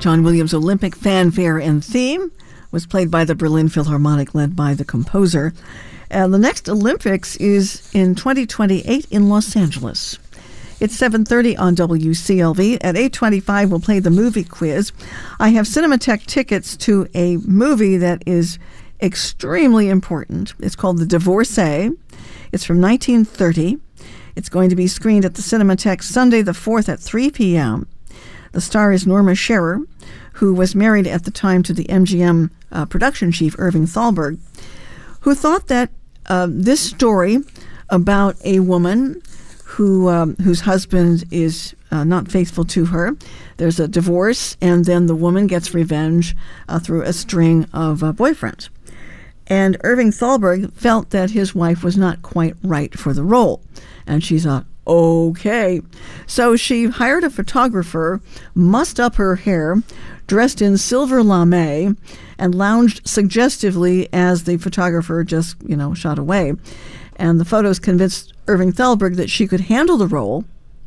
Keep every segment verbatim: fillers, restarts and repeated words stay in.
John Williams' Olympic fanfare and theme was played by the Berlin Philharmonic, led by the composer. And the next Olympics is in twenty twenty-eight in Los Angeles. It's seven thirty on W C L V. At eight twenty-five, we'll play the movie quiz. I have Cinematheque tickets to a movie that is extremely important. It's called The Divorcee. It's from nineteen thirty. It's going to be screened at the Cinematheque Sunday the fourth at three p.m. The star is Norma Shearer, who was married at the time to the M G M uh, production chief, Irving Thalberg, who thought that uh, this story about a woman who um, whose husband is uh, not faithful to her. There's a divorce, and then the woman gets revenge uh, through a string of uh, boyfriends. And Irving Thalberg felt that his wife was not quite right for the role. And she thought, okay. So she hired a photographer, mussed up her hair, dressed in silver lame, and lounged suggestively as the photographer just, you know, shot away. And the photos convinced Irving Thalberg that she could handle the role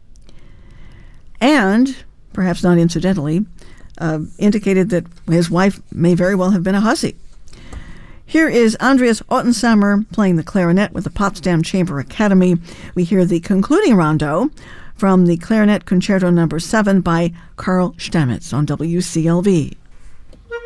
and, perhaps not incidentally, uh, indicated that his wife may very well have been a hussy. Here is Andreas Ottensamer playing the clarinet with the Potsdam Chamber Academy. We hear the concluding rondo from the Clarinet Concerto Number seven by Carl Stamitz on W C L V.